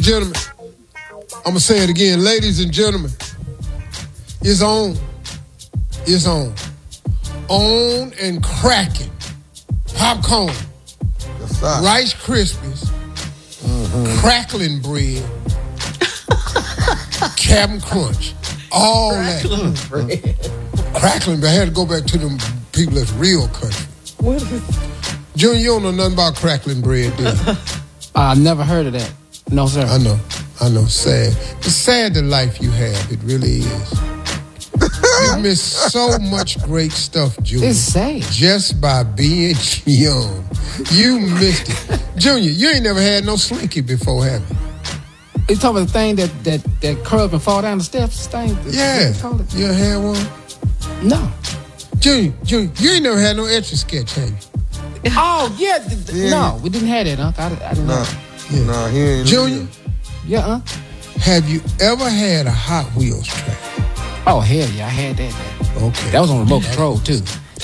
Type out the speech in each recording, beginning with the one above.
gentlemen, I'm going to say it again. Ladies and gentlemen, it's on. It's on. On and cracking. Popcorn. Yes, sir. Rice Krispies. Crackling bread. Captain Crunch. All Crackling that. bread. Crackling bread. I had to go back to them people that's real country. What is it? Junior, you don't know nothing about crackling bread, do you? I've never heard of that. No, sir. I know. Sad. It's sad the life you have. It really is. You miss so much great stuff, Junior. It's sad. Just by being young. You missed it. Junior, you ain't never had no slinky before, have you? You talking about the thing that curl up and fall down the steps? Thing? Yeah. You ever had one? No. Junior, you ain't never had no Etch-a-Sketch, have you? Oh, yeah. No, we didn't have that, Unc. I didn't know. Yeah. Nah, he ain't. Junior, Yeah, Unc. have you ever had a Hot Wheels track? Oh, hell yeah, I had that. Okay. That was on remote control, too.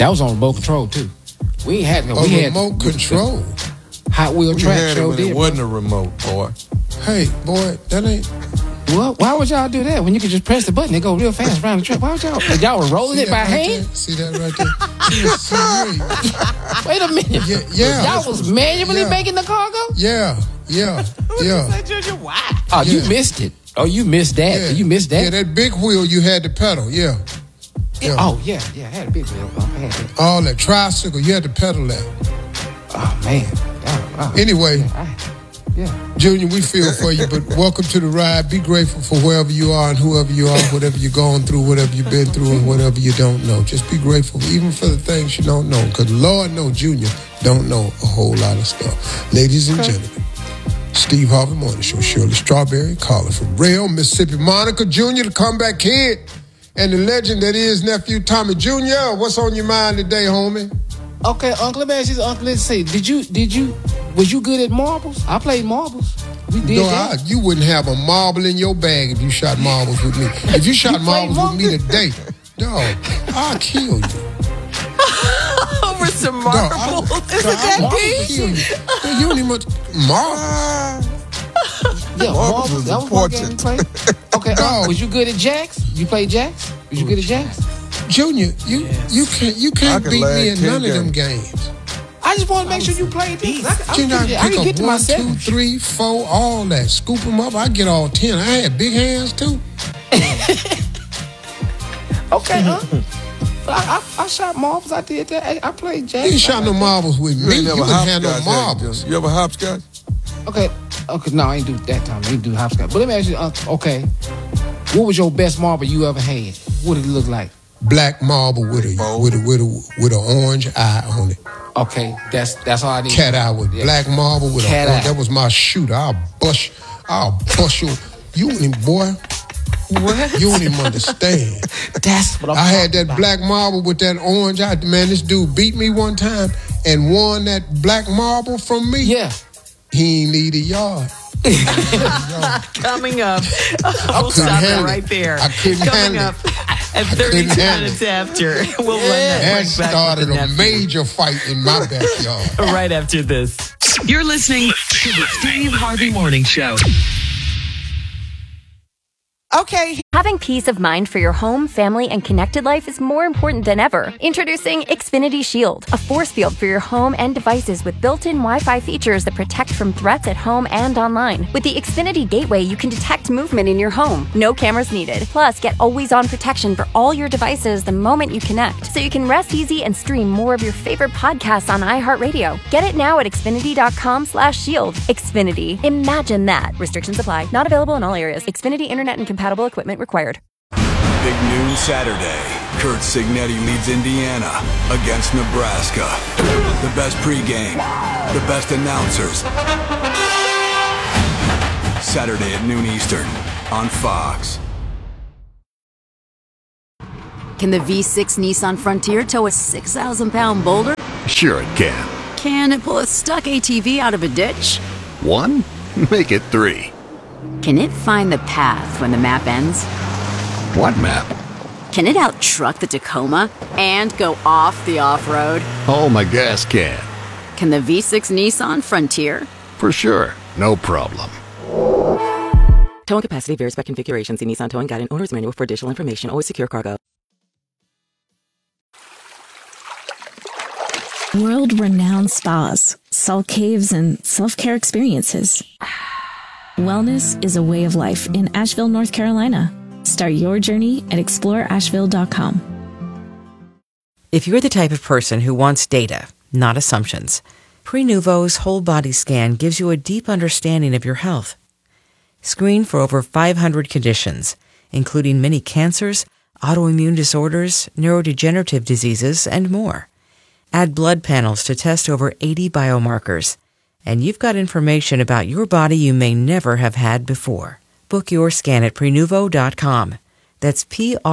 We ain't had we had remote control. Hot Wheel We track had it show when did. it wasn't a remote, boy. Hey, boy, that ain't... What? Why would y'all do that when you could just press the button and go real fast around the track? Why would y'all were rolling it by hand? See that right there? Wait a minute. Yeah. Y'all was manually making the car go? Yeah. Junior, why? Oh, Yeah. you missed it. Oh, you missed that. Yeah. You missed that. Yeah, that big wheel you had to pedal, yeah. Oh, yeah, I had a big wheel. I had that. All that tricycle, you had to pedal that. Oh, man. Anyway, Yeah. Junior, we feel for you, but welcome to the ride. Be grateful for wherever you are and whoever you are, whatever you're going through, whatever you've been through, and whatever you don't know. Just be grateful, even for the things you don't know, because Lord knows Junior don't know a whole lot of stuff. Ladies and gentlemen, Steve Harvey Morning Show, Shirley Strawberry, calling from Rail, Mississippi. Monica Jr., the comeback kid, and the legend that is nephew Tommy Jr. What's on your mind today, homie? Okay, Uncle, let me ask you, Uncle, let's see. Was you good at marbles? I played marbles. We did that. You wouldn't have a marble in your bag if you shot marbles with me. If you shot marbles with me today, dog, I'll kill you. Over some marbles. Isn't that deep? You don't even want marbles. Yeah, Marbles was that was my game important. to play. Okay, Dog. was you good at jacks? You played jacks? Was you good at jacks? Junior, you can't can beat me lag in 10 none of them games. I just want to make sure you played this. I You know, can pick get up to my 1, 2, seven. 3, 4, all that. Scoop them up. I get all 10. I had big hands too. Okay, I shot marbles. I did that. I played jacks. You ain't shot no marbles with You me. ain't You never wouldn't have no hopscotch, marbles. You ever hopscotch? Okay. No, I ain't do that time. I ain't do hopscotch. But let me ask you, okay, what was your best marble you ever had? What did it look like? Black marble with a orange eye on it. Okay, that's all I need. Cat eye with black marble with Cat a eye. that was my shooter. I'll bust you. You ain't, boy. What? You don't even understand. That's what I had that about. black marble with that orange eye. Man, this dude beat me one time and won that black marble from me. Yeah. He ain't need a yard. Coming up. We'll couldn't stop it handle right it. there. I couldn't Coming handle up it. at couldn't 32 handle minutes it. after. We'll run that That right back started with the a nephew. major fight in my backyard. Right after this. You're listening to the Steve Harvey Morning Show. Okay. Having peace of mind for your home, family, and connected life is more important than ever. Introducing Xfinity Shield, a force field for your home and devices with built-in Wi-Fi features that protect from threats at home and online. With the Xfinity Gateway, you can detect movement in your home. No cameras needed. Plus, get always-on protection for all your devices the moment you connect, so you can rest easy and stream more of your favorite podcasts on iHeartRadio. Get it now at Xfinity.com/shield. Xfinity. Imagine that. Restrictions apply. Not available in all areas. Xfinity Internet and compatible equipment required. Big noon Saturday. Kurt Signetti leads Indiana against Nebraska. The best pregame, the best announcers. Saturday at noon Eastern on Fox. Can the V6 Nissan Frontier tow a 6,000-pound boulder? Sure it can. Can it pull a stuck ATV out of a ditch? 1? Make it 3. Can it find the path when the map ends? What map? Can it out-truck the Tacoma and go off the off-road? Oh, my gas can. Can the V6 Nissan Frontier? For sure. No problem. Towing capacity varies by configuration. See Nissan Towing Guide and Owner's Manual for additional information. Always secure cargo. World-renowned spas, salt caves, and self-care experiences. Wellness is a way of life in Asheville, North Carolina. Start your journey at exploreasheville.com. If you're the type of person who wants data, not assumptions, Prenuvo's whole body scan gives you a deep understanding of your health. Screen for over 500 conditions, including many cancers, autoimmune disorders, neurodegenerative diseases, and more. Add blood panels to test over 80 biomarkers, and you've got information about your body you may never have had before. Book your scan at Prenuvo.com. That's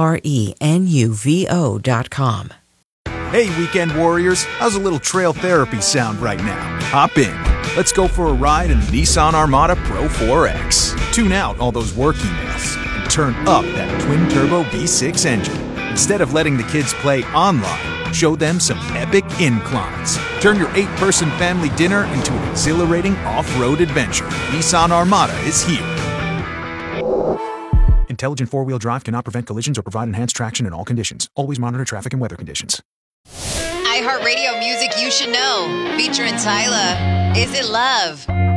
Prenuvo.com. Hey, weekend warriors, how's a little trail therapy sound right now? Hop in. Let's go for a ride in the Nissan Armada Pro 4X. Tune out all those work emails and turn up that twin-turbo V6 engine. Instead of letting the kids play online, show them some epic inclines. Turn your 8-person family dinner into an exhilarating off-road adventure. Nissan Armada is here. Intelligent four-wheel drive cannot prevent collisions or provide enhanced traction in all conditions. Always monitor traffic and weather conditions. iHeartRadio music you should know. Featuring Tyla. Is It Love?